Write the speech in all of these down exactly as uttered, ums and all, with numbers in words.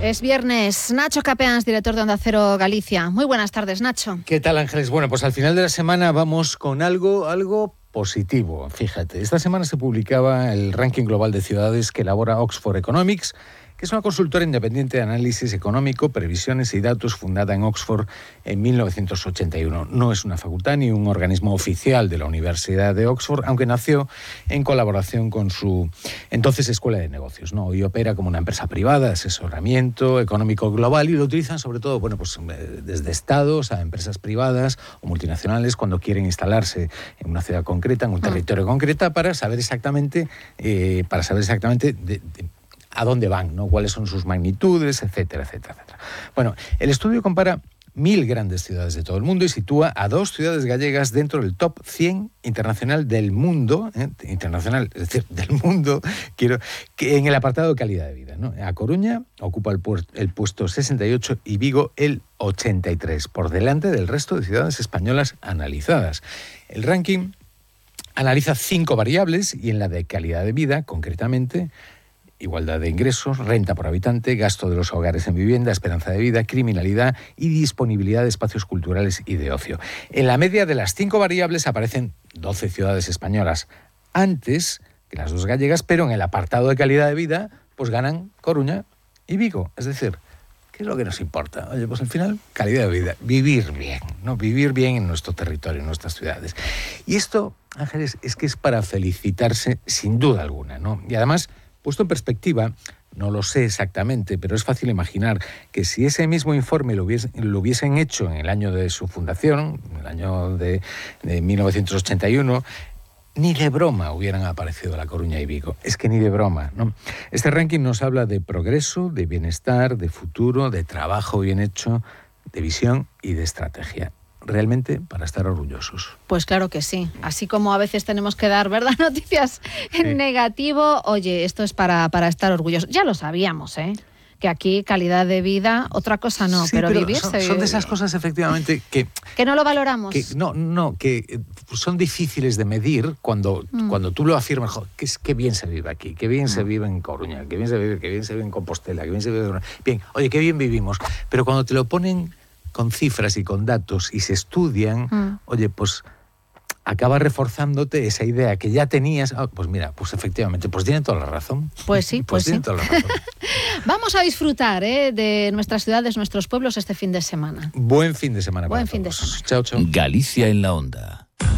Es viernes. Nacho Capeans, director de Onda Cero Galicia. Muy buenas tardes, Nacho. ¿Qué tal, Ángeles? Bueno, pues al final de la semana vamos con algo, algo positivo. Fíjate, esta semana se publicaba el ranking global de ciudades que elabora Oxford Economics, que es una consultora independiente de análisis económico, previsiones y datos fundada en Oxford en mil novecientos ochenta y uno. No es una facultad ni un organismo oficial de la Universidad de Oxford, aunque nació en colaboración con su entonces Escuela de Negocios, ¿no? Hoy opera como una empresa privada de asesoramiento económico global y lo utilizan sobre todo, bueno, pues desde estados a empresas privadas o multinacionales cuando quieren instalarse en una ciudad concreta, en un territorio concreto, para saber exactamente, eh, para saber exactamente de, de, a dónde van, ¿no? Cuáles son sus magnitudes, etcétera, etcétera, etcétera. Bueno, el estudio compara mil grandes ciudades de todo el mundo y sitúa a dos ciudades gallegas dentro del top cien internacional del mundo, ¿eh? internacional, es decir, del mundo, quiero, que en el apartado de calidad de vida, ¿no? A Coruña ocupa el, pu- el puesto sesenta y ocho y Vigo el ochenta y tres, por delante del resto de ciudades españolas analizadas. El ranking analiza cinco variables y en la de calidad de vida, concretamente, igualdad de ingresos, renta por habitante, gasto de los hogares en vivienda, esperanza de vida, criminalidad y disponibilidad de espacios culturales y de ocio. En la media de las cinco variables aparecen doce ciudades españolas antes que las dos gallegas, pero en el apartado de calidad de vida pues ganan Coruña y Vigo. Es decir, ¿qué es lo que nos importa? Oye, pues al final, calidad de vida, vivir bien, ¿no? Vivir bien en nuestro territorio, en nuestras ciudades. Y esto, Ángeles, es que es para felicitarse sin duda alguna, ¿no? Y además, puesto en perspectiva, no lo sé exactamente, pero es fácil imaginar que si ese mismo informe lo, hubiese, lo hubiesen hecho en el año de su fundación, en el año de, de mil novecientos ochenta y uno, ni de broma hubieran aparecido La Coruña y Vigo. Es que ni de broma, ¿no? Este ranking nos habla de progreso, de bienestar, de futuro, de trabajo bien hecho, de visión y de estrategia. Realmente para estar orgullosos. Pues claro que sí. Así como a veces tenemos que dar, ¿verdad?, noticias en sí. negativo, oye, esto es para, para estar orgullosos. Ya lo sabíamos, ¿eh? Que aquí calidad de vida, otra cosa no, sí, pero, pero vivir son, se vive son de esas bien. cosas, efectivamente, que... Que no lo valoramos. Que, no, no, que son difíciles de medir cuando, mm. cuando tú lo afirmas, jo, que, qué bien se vive aquí, qué bien mm. se vive en Coruña, qué bien se vive, qué bien se vive en Compostela, qué bien se vive... Bien, oye, qué bien vivimos. Pero cuando te lo ponen con cifras y con datos y se estudian, mm. oye, pues acaba reforzándote esa idea que ya tenías. Oh, pues mira, pues efectivamente, pues tienen toda la razón. Pues sí, pues, pues tienen sí. toda la razón. Vamos a disfrutar ¿eh? de nuestras ciudades, nuestros pueblos este fin de semana. Buen fin de semana Buen para fin todos. de semana. Chao, chao. Galicia en la onda.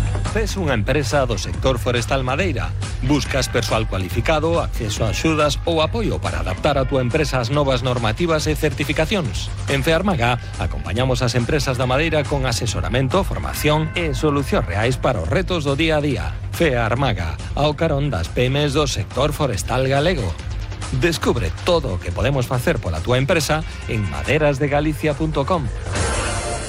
Es unha empresa do sector forestal madeira. Buscas persoal cualificado, acceso a axudas ou apoio para adaptar a túa empresa ás novas normativas e certificacións. En Fearmaga acompañamos as empresas da madeira con asesoramento, formación e solucións reais para os retos do día a día. Fearmaga, ao carón das pymes do sector forestal galego. Descubre todo o que podemos facer pola túa empresa en maderas de galicia punto com.